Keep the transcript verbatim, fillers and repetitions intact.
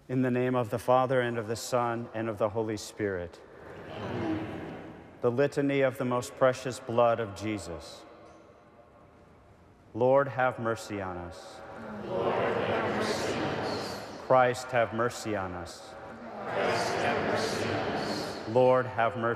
In the name of the Father, and of the Son, and of the Holy Spirit. Amen. The Litany of the Most Precious Blood of Jesus. Lord, have mercy on us. Lord, have mercy on us. Christ, have mercy on us. Christ, have mercy on us. Lord, have mercy.